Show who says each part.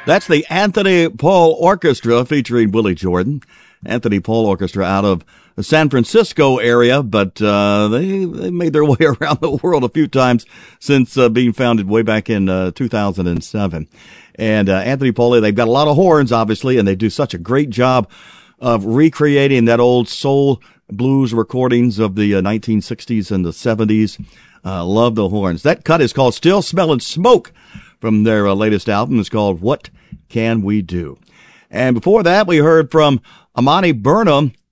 Speaker 1: That's the Anthony Paul Orchestra featuring Willie Jordan. Anthony Paul Orchestra out of the San Francisco area, but they made their way around the world a few times since being founded way back in 2007. And Anthony Paul, they've got a lot of horns, obviously, and they do such a great job of recreating that old soul blues recordings of the 1960s and the 70s. Love the horns. That cut is called Still Smelling Smoke from their latest album. It's called What Can We Do? And before that, we heard from Amani Burnham